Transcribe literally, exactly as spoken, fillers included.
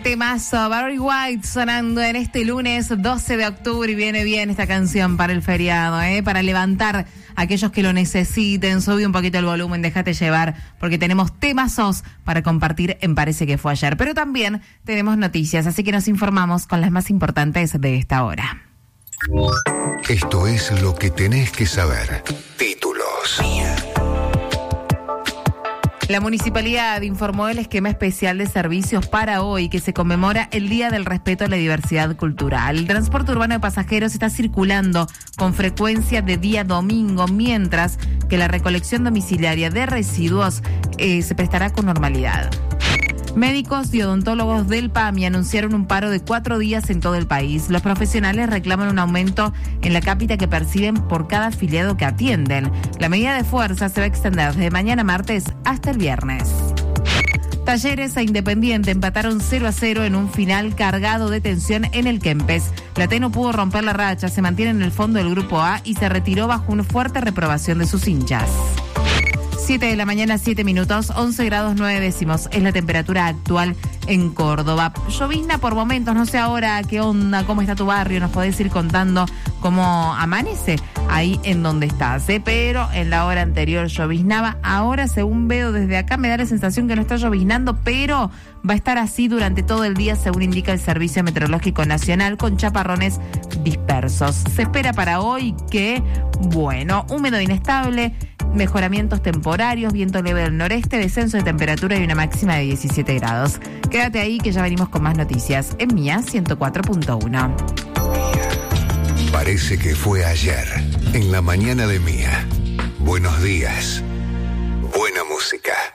Temazo, Barry White sonando en este lunes doce de octubre y viene bien esta canción para el feriado, ¿eh? Para levantar a aquellos que lo necesiten. Sube un poquito el volumen, déjate llevar, porque tenemos temazos para compartir en Parece que fue ayer. Pero también tenemos noticias, así que nos informamos con las más importantes de esta hora. Esto es lo que tenés que saber. Títulos. La municipalidad informó el esquema especial de servicios para hoy, que se conmemora el Día del Respeto a la Diversidad Cultural. El transporte urbano de pasajeros está circulando con frecuencia de día domingo, mientras que la recolección domiciliaria de residuos eh, se prestará con normalidad. Médicos y odontólogos del PAMI anunciaron un paro de cuatro días en todo el país. Los profesionales reclaman un aumento en la cápita que perciben por cada afiliado que atienden. La medida de fuerza se va a extender desde mañana martes hasta el viernes. Talleres e Independiente empataron cero a cero en un final cargado de tensión en el Kempes. La T no pudo romper la racha, se mantiene en el fondo del Grupo A y se retiró bajo una fuerte reprobación de sus hinchas. siete de la mañana, siete minutos, once grados nueve décimos es la temperatura actual en Córdoba. Llovizna por momentos, no sé ahora qué onda, cómo está tu barrio, nos podés ir contando cómo amanece ahí en donde estás, ¿eh? Pero en la hora anterior lloviznaba, ahora según veo desde acá me da la sensación que no está lloviznando, pero va a estar así durante todo el día según indica el Servicio Meteorológico Nacional, con chaparrones dispersos. Se espera para hoy que, bueno, húmedo e inestable, mejoramientos temporarios, viento leve del noreste, descenso de temperatura y una máxima de diecisiete grados. Quédate ahí que ya venimos con más noticias en Mía ciento cuatro punto uno. Parece que fue ayer, en la mañana de Mía. Buenos días. Buena música.